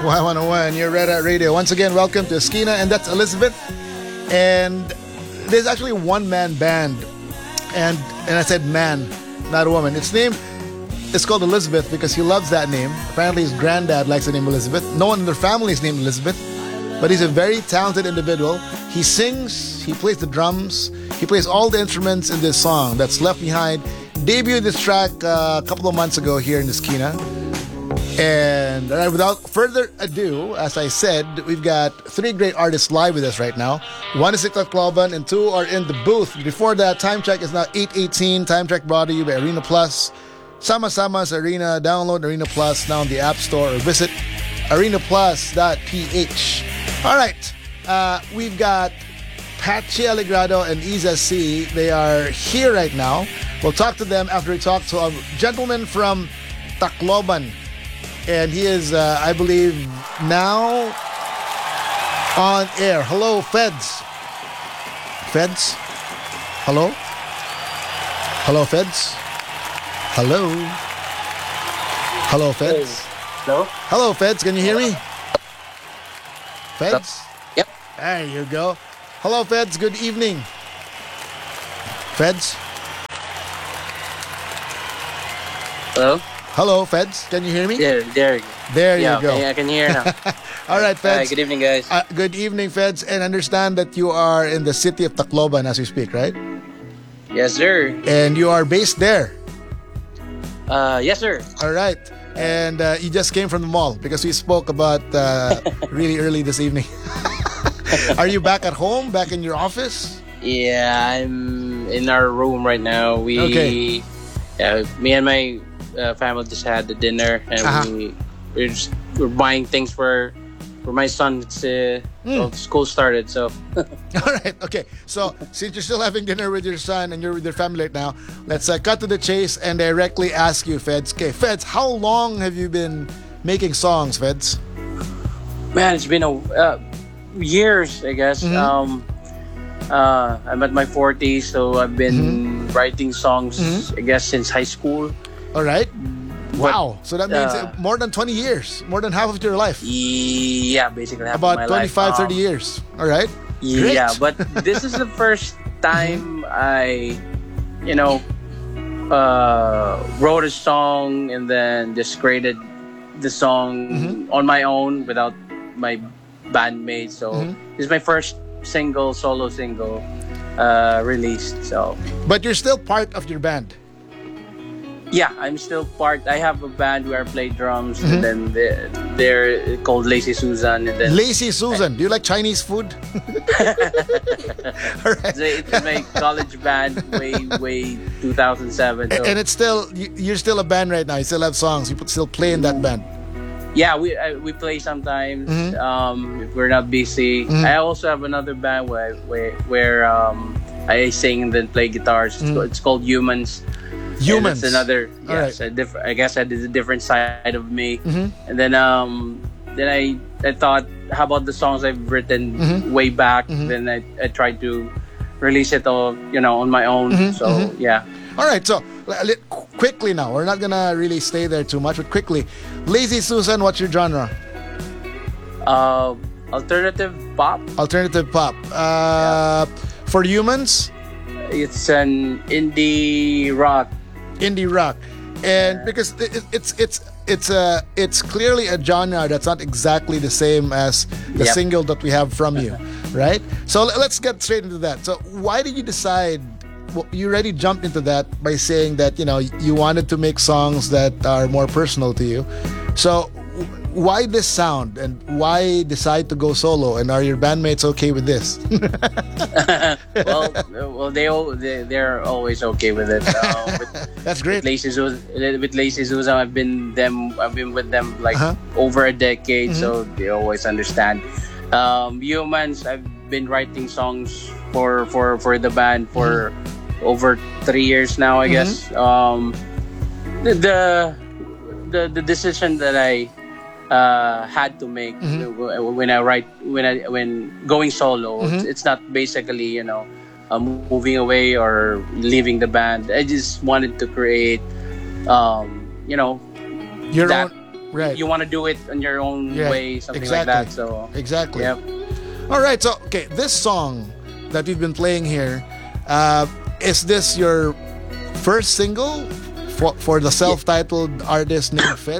101, you're Red Hat Radio. Once again, welcome to Esquina, and that's Elizabeth. And there's actually one-man band. And I said man, not a woman. It's called Elizabeth because he loves that name. Apparently his granddad likes the name Elizabeth. No one in their family is named Elizabeth. But he's a very talented individual. He sings, he plays the drums, he plays all the instruments in this song that's Left Behind. Debuted this track a couple of months ago here in Esquina. And without further ado, as I said, we've got three great artists live with us right now. One is Tacloban and two are in the booth. Before that, Time Check is now 8:18. Time Check brought to you by Arena Plus. Sama-Sama's Arena. Download Arena Plus now in the App Store or visit arenaplus.ph. All right, we've got Patchy Alegrado and Iza C. They are here right now. We'll talk to them after we talk to a gentleman from Tacloban. And he is, I believe, now on air. Hello, Feds. Feds? Hello? Hello, Feds? Hello? Hello, Feds? Hello? Hello, Feds. Can you hear me? Feds? Yep. There you go. Hello, Feds. Good evening. Feds? Hello? Hello, Feds. Can you hear me? There you go. There you go. Okay, I can hear now. All right, Feds. Hi, good evening, guys. Good evening, Feds. And understand that you are in the city of Tacloban as we speak, right? Yes, sir. And you are based there. Yes, sir. All right. And you just came from the mall because we spoke about really early this evening. Are you back at home, back in your office? Yeah, I'm in our room right now. Me and my family just had the dinner, and we're buying things for my son. It's school started, so. All right, okay. So since you're still having dinner with your son and you're with your family right now, let's cut to the chase and directly ask you, Feds. Okay, Feds, how long have you been making songs, Feds? Man, it's been years, I guess. I'm at my 40s, so I've been writing songs, I guess, since high school. All right. Wow. So that means more than 20 years, more than half of your life. Yeah, basically half about of my 25, life. 30 years. All right. Yeah, Great. but this is the first time I, wrote a song and then just created the song on my own without my bandmates. So this is my first solo single released. So, but you're still part of your band. Yeah, I'm still part. I have a band where I play drums, and then they're called Lazy Susan. And then Lazy Susan. Do you like Chinese food? All right. It's my college band, way 2007. So. And it's still you're still a band right now. You still have songs. You still play in that band. Yeah, we play sometimes. If we're not busy. I also have another band where I sing and then play guitars. It's called Humans. Humans. It's another. Yes, right. I guess I did a different side of me. And then I thought, how about the songs I've written way back? Then I tried to release it all, on my own. So yeah. All right. So quickly now, we're not gonna really stay there too much, but quickly, Lazy Susan, what's your genre? Alternative pop. Alternative pop. For Humans, it's an indie rock. Indie rock, and because it's clearly a genre that's not exactly the same as the single that we have from you, right? So let's get straight into that. So why did you decide? Well, you already jumped into that by saying that you wanted to make songs that are more personal to you. So why this sound and why decide to go solo? And are your bandmates okay with this? well, they're always okay with it. That's great. With Lazy Susan, I've been with them like over a decade, so they always understand. Humans, I've been writing songs for the band for over 3 years now, I guess. The decision that I had to make when going solo, it's not basically moving away or leaving the band. I just wanted to create your that own Right. you want to do it in your own Yeah, way, something exactly. like that. So Exactly. yep. All right. So, okay, this song that we've been playing here, is this your first single for the self-titled artist named Fed?